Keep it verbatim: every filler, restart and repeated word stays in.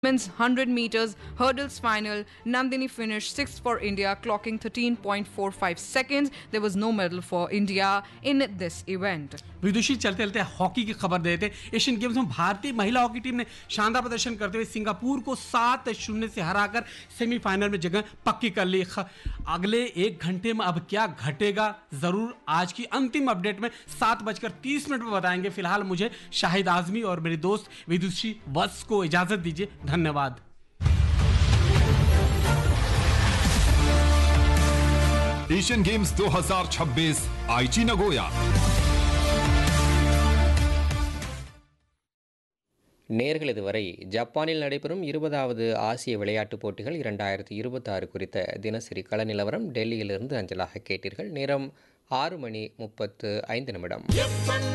Men's one hundred meters hurdles final, Nandini finished sixth for India, clocking thirteen point four five seconds. There was no medal for India in this event. विदुषी चलते चलते hockey की खबर देते। Asian games में भारतीय महिला hockey team ने शानदार प्रदर्शन करते हुए सिंगापुर को सात शून्य से हराकर सेमीफाइनल में जगह पक्की कर ली। अगले एक घंटे में अब क्या घटेगा जरूर आज की अंतिम अपडेट में सात बजकर तीस मिनट में बताएंगे। फिलहाल मुझे शाहिद आजमी और मेरी दोस्त विदुषी वत्स को इजाजत दीजिए। धन्यवाद। एशियन गेम्स दो हज़ार छब्बीस आईची नगोया। நேர்கள் இதுவரை ஜப்பானில் நடைபெறும் இருபதாவது ஆசிய விளையாட்டுப் போட்டிகள் இரண்டாயிரத்தி இருபத்தாறு குறித்த தினசரி கள நிலவரம் டெல்லியிலிருந்து அஞ்சலாக கேட்டீர்கள். நேரம் ஆறு மணி முப்பத்து ஐந்து நிமிடம்.